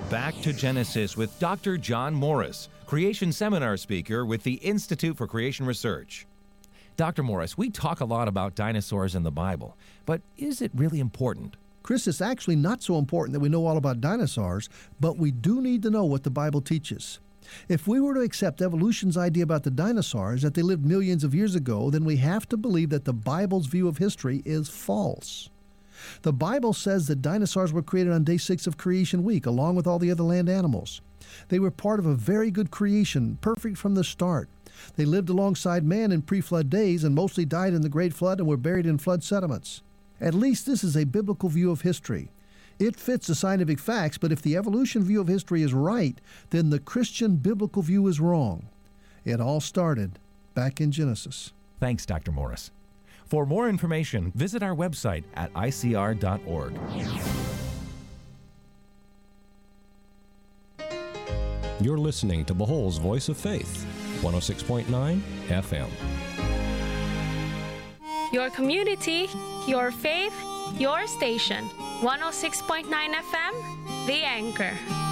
Back to Genesis with Dr. John Morris, Creation Seminar speaker with the Institute for Creation Research. Dr. Morris, we talk a lot about dinosaurs in the Bible, but is it really important? Chris, it's actually not so important that we know all about dinosaurs, but we do need to know what the Bible teaches. If we were to accept evolution's idea about the dinosaurs, that they lived millions of years ago, then we have to believe that the Bible's view of history is false. The Bible says that dinosaurs were created on day 6 of creation week, along with all the other land animals. They were part of a very good creation, perfect from the start. They lived alongside man in pre-flood days and mostly died in the Great Flood and were buried in flood sediments. At least this is a biblical view of history. It fits the scientific facts, but if the evolution view of history is right, then the Christian biblical view is wrong. It all started back in Genesis. Thanks, Dr. Morris. For more information, visit our website at icr.org. You're listening to Behold's Voice of Faith, 106.9 FM. Your community, your faith, your station. 106.9 FM, The Anchor.